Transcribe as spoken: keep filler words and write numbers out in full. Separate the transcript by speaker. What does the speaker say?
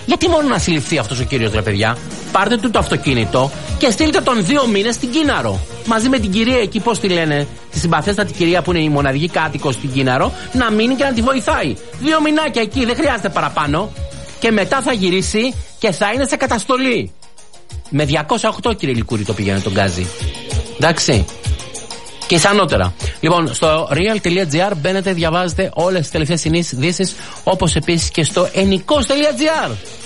Speaker 1: Γιατί μόνο να συλληφθεί αυτός ο κύριος, ρε παιδιά? Πάρτε του το αυτοκίνητο και στείλτε τον δύο μήνες στην Κίναρο. Μαζί με την κυρία εκεί, πώς τη λένε, τη συμπαθέστατη κυρία που είναι η μοναδική κάτοικος στην Κίναρο, να μείνει και να τη βοηθάει. Δύο μηνάκια εκεί, δεν χρειάζεται παραπάνω. Και μετά θα γυρίσει και θα είναι σε καταστολή. Με διακόσια οκτώ, κύριε Λικούρη, το πήγαινε τον γκάζι. Εντάξει. Και ισανότερα. Λοιπόν, στο real.gr μπαίνετε, διαβάζετε όλες τις τελευταίες ειδήσεις, όπως επίσης και στο ενικός.gr.